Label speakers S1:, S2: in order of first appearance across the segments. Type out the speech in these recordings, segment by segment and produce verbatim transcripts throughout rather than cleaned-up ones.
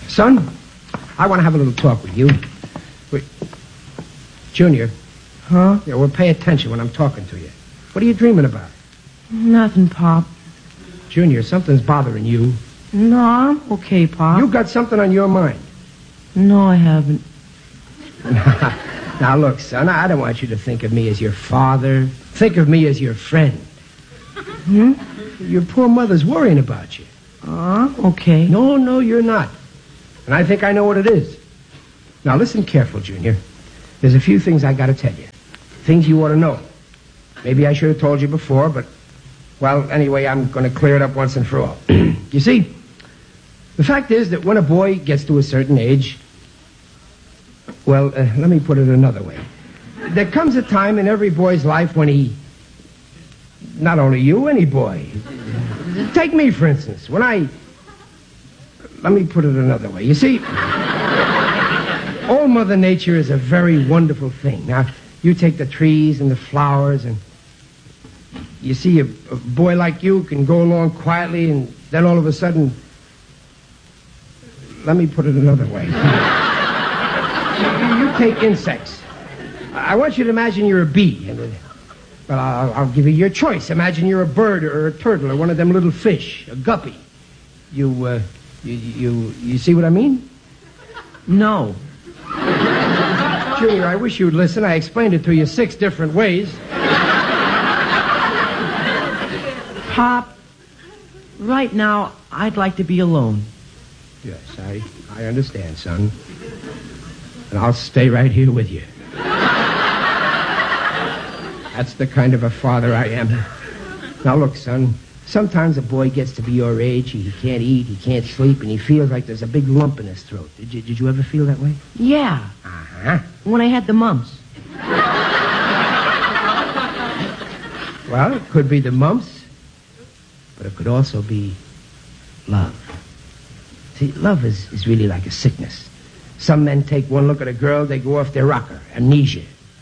S1: Son, I want to have a little talk with you. Wait. Junior.
S2: Huh?
S1: Yeah, well, pay attention when I'm talking to you. What are you dreaming about?
S2: Nothing, Pop.
S1: Junior, something's bothering you.
S2: No, I'm okay, Pop.
S1: You got something on your mind.
S2: No, I haven't.
S1: Now, look, son, I don't want you to think of me as your father. Think of me as your friend.
S2: Hmm?
S1: Your poor mother's worrying about you.
S2: Uh, okay.
S1: No, no, you're not. And I think I know what it is. Now, listen careful, Junior. There's a few things I got to tell you. Things you ought to know. Maybe I should have told you before, but, well, anyway, I'm going to clear it up once and for all. You see, the fact is that when a boy gets to a certain age, well, uh, let me put it another way. There comes a time in every boy's life when he, not only you, any boy. Take me, for instance. When I, let me put it another way. You see, Old Mother Nature is a very wonderful thing. Now, you take the trees and the flowers, and you see a, a boy like you can go along quietly, and then all of a sudden, let me put it another way. you, you take insects. I want you to imagine you're a bee, and, uh, well, I'll, I'll give you your choice. Imagine you're a bird or a turtle or one of them little fish, a guppy. You, uh, you, you, you see what I mean?
S2: No.
S1: Junior, I wish you'd listen. I explained it to you six different ways.
S2: Pop, right now, I'd like to be alone.
S1: Yes, I, I understand, son. And I'll stay right here with you. That's the kind of a father I am. Now, look, son, sometimes a boy gets to be your age, he can't eat, he can't sleep, and he feels like there's a big lump in his throat. Did you, did you ever feel that way?
S2: Yeah.
S1: Uh-huh.
S2: When I had the mumps.
S1: Well, it could be the mumps, but it could also be love. See, love is, is really like a sickness. Some men take one look at a girl, they go off their rocker, amnesia.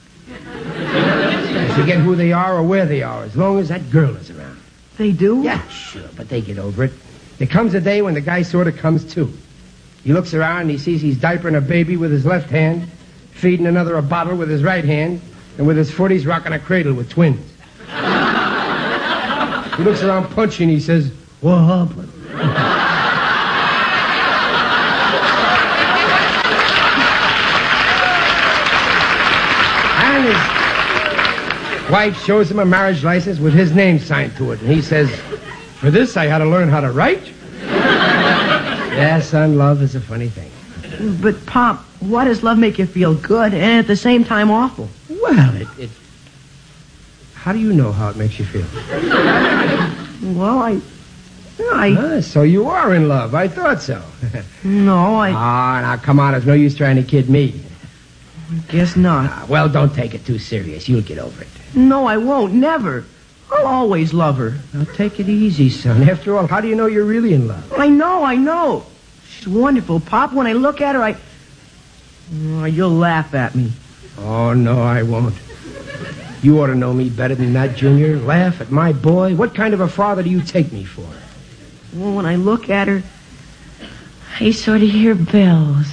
S1: They forget who they are or where they are, as long as that girl is around.
S2: They do?
S1: Yeah, sure, but they get over it. There comes a day when the guy sort of comes to. He looks around and he sees he's diapering a baby with his left hand, feeding another a bottle with his right hand, and with his foot he's rocking a cradle with twins. He looks around punching, he says, "What happened?" And his wife shows him a marriage license with his name signed to it, and he says, "For this I had to learn how to write?" Yeah, son, love is a funny thing.
S2: But, Pop, why does love make you feel good and at the same time awful?
S1: Well, it... it how do you know how it makes you feel?
S2: Well, I... I...
S1: Ah, so you are in love. I thought so.
S2: No, I...
S1: Ah, now, come on. There's no use trying to kid me.
S2: Guess not.
S1: Ah, well, don't take it too serious. You'll get over it.
S2: No, I won't. Never. I'll always love her.
S1: Now, take it easy, son. After all, how do you know you're really in love?
S2: I know, I know. She's wonderful, Pop. When I look at her, I... Oh, you'll laugh at me.
S1: Oh, no, I won't. You ought to know me better than that, Junior. Laugh at my boy? What kind of a father do you take me for?
S2: Well, when I look at her, I sort of hear bells.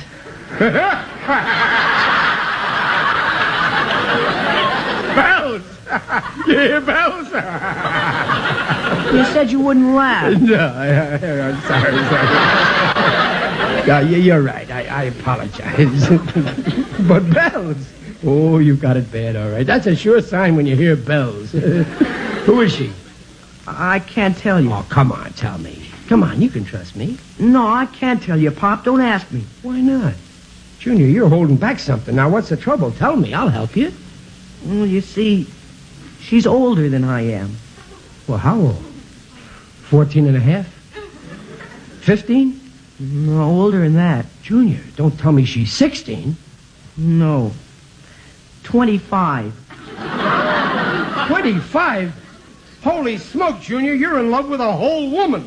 S1: Bells! You hear bells?
S2: You said you wouldn't laugh.
S1: No, I, I, I'm sorry, sorry. No, you- you're right. I, I apologize. But bells? Oh, you got it bad, all right. That's a sure sign when you hear bells. Who is she?
S2: I can't tell you.
S1: Oh, come on, tell me. Come on, you can trust me.
S2: No, I can't tell you, Pop. Don't ask me.
S1: Why not? Junior, you're holding back something. Now, what's the trouble? Tell me. I'll help you.
S2: Well, you see, she's older than I am.
S1: Well, how old? Fourteen and a half? Fifteen?
S2: No, older than that.
S1: Junior, don't tell me she's sixteen.
S2: No. Twenty-five.
S1: Twenty-five? Holy smoke, Junior, you're in love with a whole woman.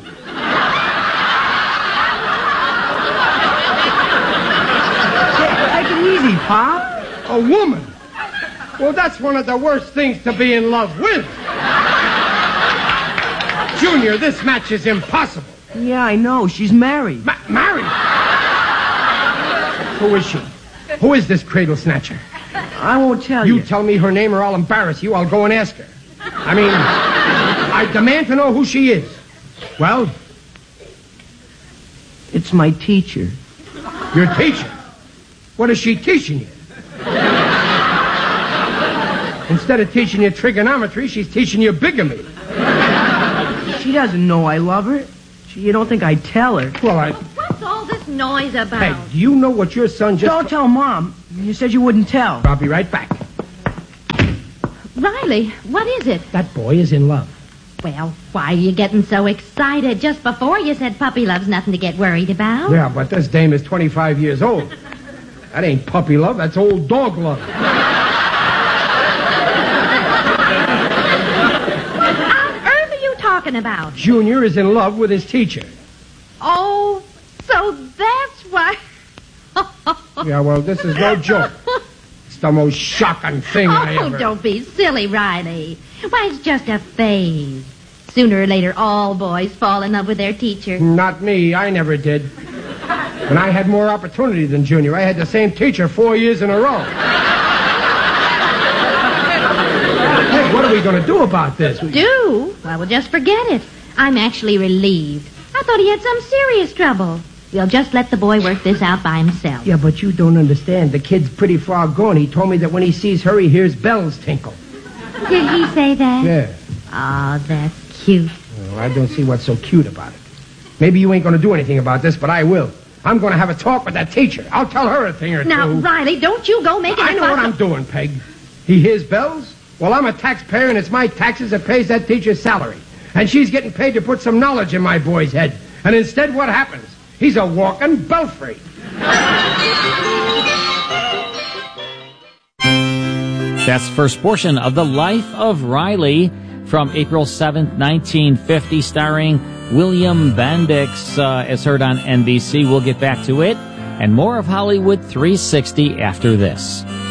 S2: Take it easy, Pop.
S1: A woman? Well, that's one of the worst things to be in love with. Junior, this match is impossible.
S2: Yeah, I know. She's married.
S1: Ma- married? Who is she? Who is this cradle snatcher?
S2: I won't tell you.
S1: You tell me her name or I'll embarrass you. I'll go and ask her. I mean, I demand to know who she is. Well?
S2: It's my teacher.
S1: Your teacher? What is she teaching you? Instead of teaching you trigonometry, she's teaching you bigamy.
S2: She doesn't know I love her. She, you don't think I'd tell her.
S1: Well, I...
S3: What's all this noise about?
S1: Hey, do you know what your son just...
S2: Don't tell Mom. You said you wouldn't tell.
S1: I'll be right back.
S3: Riley, what is it?
S1: That boy is in love.
S3: Well, why are you getting so excited? Just before you said puppy love's nothing to get worried about.
S1: Yeah, but this dame is twenty-five years old. That ain't puppy love, that's old dog love.
S3: What on earth are you talking about?
S1: Junior is in love with his teacher.
S3: Oh, so that's why...
S1: Yeah, well, this is no joke. It's the most shocking thing I
S3: Oh,
S1: ever...
S3: don't be silly, Riley. Why, it's just a phase. Sooner or later, all boys fall in love with their teacher.
S1: Not me. I never did. And I had more opportunity than Junior. I had the same teacher four years in a row. Hey, what are we going to do about this? We...
S3: Do? Well, we'll just forget it. I'm actually relieved. I thought he had some serious trouble. We'll just let the boy work this out by himself.
S1: Yeah, but you don't understand. The kid's pretty far gone. He told me that when he sees her, he hears bells tinkle.
S3: Did he say that?
S1: Yeah.
S3: Oh, that's cute.
S1: Well, I don't see what's so cute about it. Maybe you ain't going to do anything about this, but I will. I'm going to have a talk with that teacher. I'll tell her a thing or
S3: Now,
S1: two.
S3: Riley, don't you go making
S1: I
S3: a
S1: know
S3: fuss
S1: what I'm
S3: of-
S1: doing, Peg. He hears bells? Well, I'm a taxpayer, and it's my taxes that pays that teacher's salary. And she's getting paid to put some knowledge in my boy's head. And instead, what happens? He's a walking belfry.
S4: That's the first portion of The Life of Riley from April seventh, nineteen fifty, starring William Bendix, uh, as heard on N B C. We'll get back to it and more of Hollywood three sixty after this.